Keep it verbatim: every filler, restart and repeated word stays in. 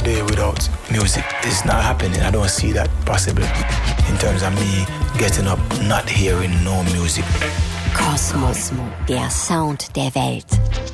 day without music. It's not happening. I don't see that possible in terms of me getting up, not hearing no music. Kosmos, der Sound der Welt.